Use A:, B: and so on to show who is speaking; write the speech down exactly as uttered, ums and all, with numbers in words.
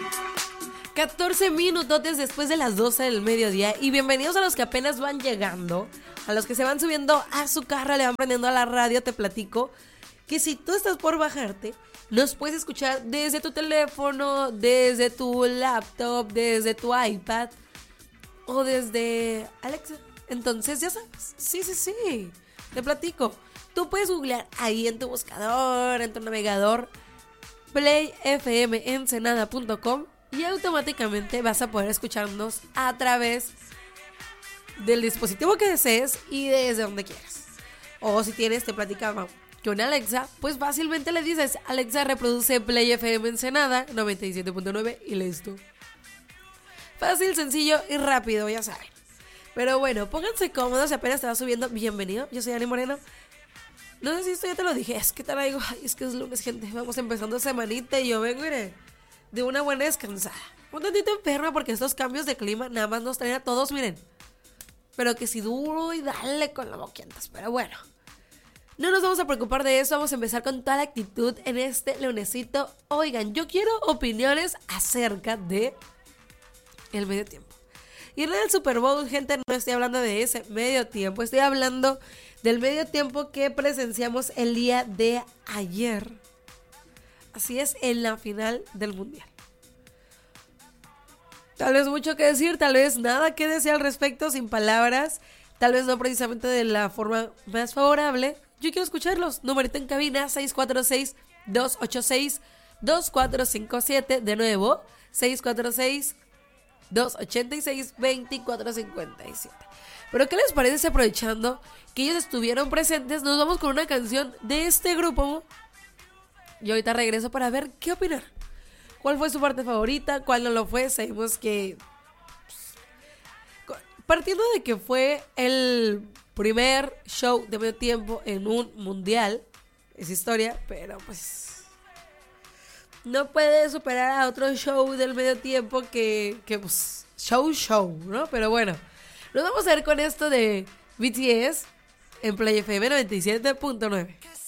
A: catorce minutos después de las doce del mediodía y bienvenidos a los que apenas van llegando, a los que se van subiendo a su carro, le van prendiendo a la radio. Te platico que si tú estás por bajarte, nos puedes escuchar desde tu teléfono, desde tu laptop, desde tu iPad o desde Alexa. Entonces ya sabes, sí, sí, sí, te platico. Tú puedes googlear ahí en tu buscador, en tu navegador, play f m ensenada punto com y automáticamente vas a poder escucharnos a través del dispositivo que desees y desde donde quieras. O si tienes, te platicaba, con Alexa, pues fácilmente le dices: Alexa, reproduce Play F M Ensenada noventa y siete punto nueve y listo. Fácil, sencillo y rápido, ya saben. Pero bueno, pónganse cómodos, si apenas te va subiendo. Bienvenido, yo soy Ani Moreno. No sé si esto ya te lo dije, es que te la digo, ay, es que es lunes, gente, vamos empezando semanita y yo vengo, mire, de una buena descansada. Un tantito enferma porque estos cambios de clima nada más nos traen a todos, miren. Pero que si duro y dale con la boquientas, pero bueno. No nos vamos a preocupar de eso, vamos a empezar con toda la actitud en este lunesito. Oigan, yo quiero opiniones acerca de el medio tiempo. Y en el Super Bowl, gente, no estoy hablando de ese medio tiempo, estoy hablando del medio tiempo que presenciamos el día de ayer. Así es, en la final del Mundial. Tal vez mucho que decir, tal vez nada que decir al respecto, sin palabras, tal vez no precisamente de la forma más favorable. Yo quiero escucharlos. Numerito en cabina seis cuatro seis, dos ocho seis, dos cuatro cinco siete. De nuevo, seis cuatro seis, dos ocho seis, dos cuatro cinco siete. Pero ¿qué les parece si, aprovechando que ellos estuvieron presentes, nos vamos con una canción de este grupo? Y ahorita regreso para ver qué opinar. ¿Cuál fue su parte favorita? ¿Cuál no lo fue? Sabemos que, partiendo de que fue el primer show de medio tiempo en un mundial, es historia, pero pues no puede superar a otro show del medio tiempo que, que pues, show show, ¿no? Pero bueno, nos vamos a ver con esto de B T S en Play F M noventa y siete punto nueve.